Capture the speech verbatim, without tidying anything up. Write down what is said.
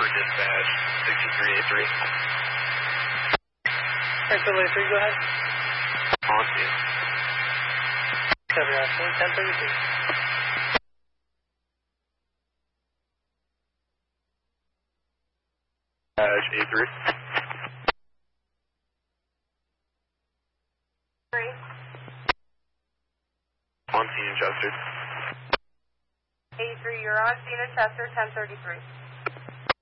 dispatch, sixty-three A three. Alright, so A three, go ahead. On to you. Cover Ashley, ten thirty-three. Dispatch A three. Three. On scene, Chester. A three, you're on scene at Chester, ten thirty-three.